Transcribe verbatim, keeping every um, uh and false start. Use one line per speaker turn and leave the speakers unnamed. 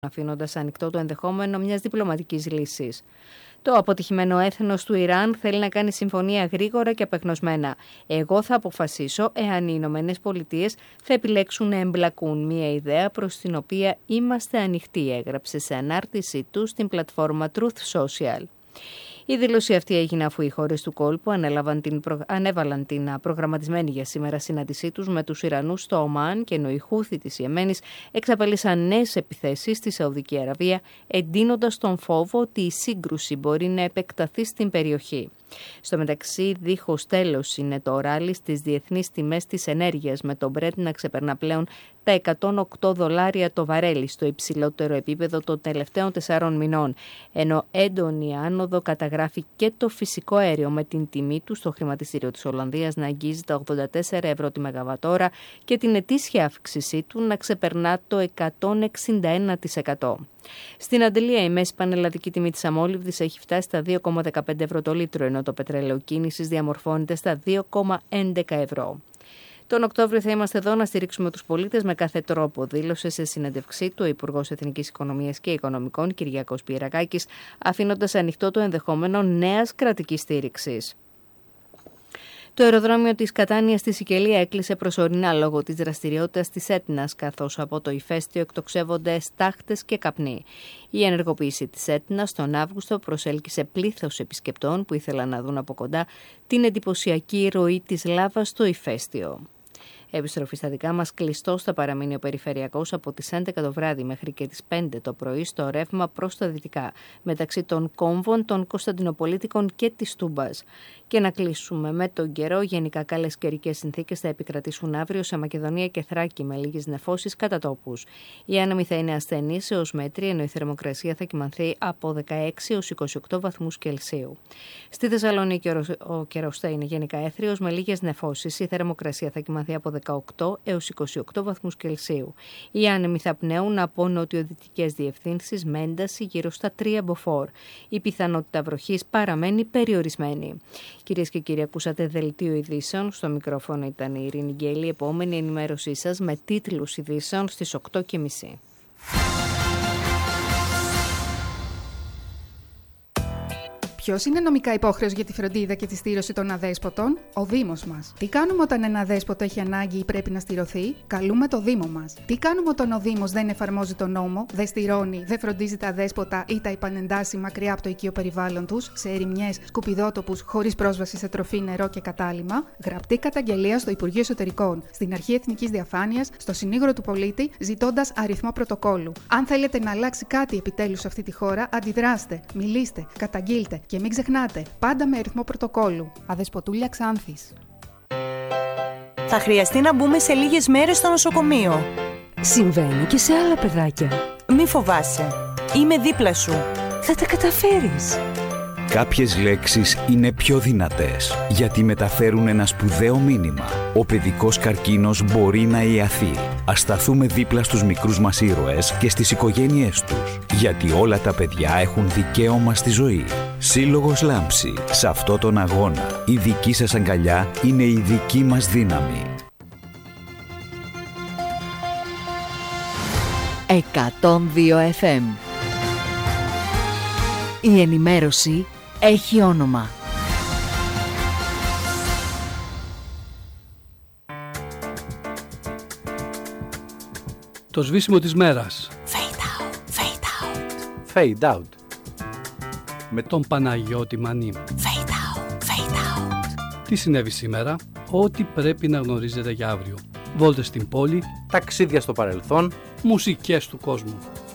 αφήνοντας ανοιχτό το ενδεχόμενο μιας διπλωματικής λύσης. Το αποτυχημένο έθνος του Ιράν θέλει να κάνει συμφωνία γρήγορα και απεγνωσμένα. Εγώ θα αποφασίσω εάν οι Ηνωμένες Πολιτείες θα επιλέξουν να εμπλακούν, μια ιδέα προς την οποία είμαστε ανοιχτοί, έγραψε σε ανάρτηση του στην πλατφόρμα Truth Social. Η δήλωση αυτή έγινε αφού οι χώρες του κόλπου ανέλαβαν την προ... ανέβαλαν την προγραμματισμένη για σήμερα συνάντησή τους με τους Ιρανούς στο Ομάν και ενώ οι Χούθι της Ιεμένης εξαπέλυσαν νέες επιθέσεις στη Σαουδική Αραβία, εντείνοντας τον φόβο ότι η σύγκρουση μπορεί να επεκταθεί στην περιοχή. Στο μεταξύ, δίχως τέλος είναι το ράλι στις διεθνείς τιμές της ενέργειας, με το Brent να ξεπερνά πλέον τα εκατόν οκτώ δολάρια το βαρέλι, στο υψηλότερο επίπεδο των τελευταίων τεσσάρων μηνών, ενώ έντονη άνοδο καταγράφει και το φυσικό αέριο, με την τιμή του στο χρηματιστήριο της Ολλανδίας να αγγίζει τα ογδόντα τέσσερα ευρώ τη μεγαβατόρα και την ετήσια αύξησή του να ξεπερνά το εκατόν εξήντα ένα τοις εκατό. Στην Αντελία η μέση πανελλαδική τιμή της αμόλυβδης έχει φτάσει στα δύο κόμμα δεκαπέντε ευρώ το λίτρο, ενώ το πετρέλαιο κίνησης διαμορφώνεται στα δύο κόμμα έντεκα ευρώ. Τον Οκτώβριο θα είμαστε εδώ να στηρίξουμε τους πολίτες με κάθε τρόπο, δήλωσε σε συνέντευξή του ο Υπουργός Εθνικής Οικονομίας και Οικονομικών Κυριάκος Πιερακάκης, αφήνοντας ανοιχτό το ενδεχόμενο νέας κρατικής στήριξης. Το αεροδρόμιο της Κατάνιας στη Σικελία έκλεισε προσωρινά λόγω της δραστηριότητας της Έτνας, καθώς από το ηφαίστειο εκτοξεύονται στάχτες και καπνοί. Η ενεργοποίηση της Έτνας τον Αύγουστο προσέλκυσε πλήθος επισκεπτών που ήθελαν να δουν από κοντά την εντυπωσιακή ροή της λάβας στο ηφαίστειο. Επιστροφή στα δικά μας, κλειστός θα παραμείνει ο περιφερειακός από τις έντεκα το βράδυ μέχρι και τις πέντε το πρωί στο ρεύμα προς τα δυτικά, μεταξύ των κόμβων, των Κωνσταντινοπολίτικων και της Τούμπας. Και να κλείσουμε με τον καιρό. Γενικά καλές καιρικές συνθήκες θα επικρατήσουν αύριο σε Μακεδονία και Θράκη, με λίγες νεφώσεις κατά τόπους. Η άνεμη θα είναι ασθενής έως μέτρη, ενώ η θερμοκρασία θα κυμανθεί από δεκαέξι έως είκοσι οκτώ βαθμούς Κελσίου. Στη Θεσσαλονίκη ο καιρός θα είναι γενικά έθριος με λίγες νεφώσεις. Η θερμοκρασία θα κυμανθεί από δεκαοκτώ έως είκοσι οκτώ βαθμούς Κελσίου. Οι άνεμοι θα πνέουν από νοτιοδυτικές διευθύνσεις με ένταση γύρω στα τρία μποφόρ. Η πιθανότητα βροχής παραμένει περιορισμένη. Κυρίες και κύριοι, ακούσατε δελτίο ειδήσεων. Στο μικρόφωνο ήταν η Ειρήνη Γκέλη. Επόμενη ενημέρωσή σας με τίτλους ειδήσεων στις οκτώ και μισή.
Ποιος είναι νομικά υπόχρεος για τη φροντίδα και τη στήρωση των αδέσποτων? Ο Δήμος μας. Τι κάνουμε όταν ένα αδέσποτο έχει ανάγκη ή πρέπει να στηρωθεί? Καλούμε το Δήμο μας. Τι κάνουμε όταν ο Δήμος δεν εφαρμόζει τον νόμο, δεν στηρώνει, δεν φροντίζει τα αδέσποτα ή τα επανεντάσει μακριά από το οικείο περιβάλλον τους, σε ερημιές, σκουπιδότοπους, χωρίς πρόσβαση σε τροφή, νερό και κατάλυμμα? Γραπτή καταγγελία στο Υπουργείο Εσωτερικών, στην Αρχή Εθνικής Διαφάνειας, στο Συνήγορο του Πολίτη, ζητώντας αριθμό πρωτοκόλου. Αν θέλετε να αλλάξει κάτι επιτέλους σε αυτή τη χώρα, αντιδράστε, μιλήστε, καταγγείλτε. Και μην ξεχνάτε, πάντα με αριθμό πρωτοκόλου. Αδεσποτούλια Ξάνθης.
Θα χρειαστεί να μπούμε σε λίγες μέρες στο νοσοκομείο.
Συμβαίνει και σε άλλα παιδάκια.
Μη φοβάσαι. Είμαι δίπλα σου.
Θα τα καταφέρεις.
Κάποιες λέξεις είναι πιο δυνατές, γιατί μεταφέρουν ένα σπουδαίο μήνυμα. Ο παιδικός καρκίνος μπορεί να ιαθεί. Ας σταθούμε δίπλα στους μικρούς μας ήρωες και στις οικογένειές τους, γιατί όλα τα παιδιά έχουν δικαίωμα στη ζωή. Σύλλογος Λάμψη. Σε αυτό τον αγώνα, η δική σας αγκαλιά είναι η δική μας δύναμη.
εκατόν δύο εφ εμ. Η ενημέρωση έχει όνομα.
Το σβήσιμο της μέρας.
Fade out, fade out.
Fade out.
Με τον Παναγιώτη Μανή.
Fade out, fade out.
Τι συνέβη σήμερα? Ό,τι πρέπει να γνωρίζετε για αύριο. Βόλτες στην πόλη.
Ταξίδια στο παρελθόν.
Μουσικές του κόσμου.